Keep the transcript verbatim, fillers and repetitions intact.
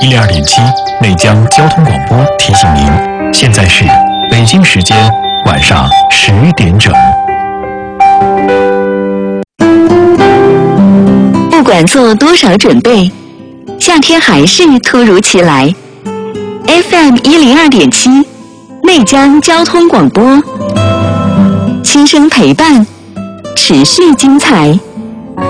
一零二点七内江交通广播提醒您，现在是北京时间晚上十点整。 不管做多少准备，夏天还是突如其来。F M 一零二点七内江交通广播，轻声陪伴，持续精彩。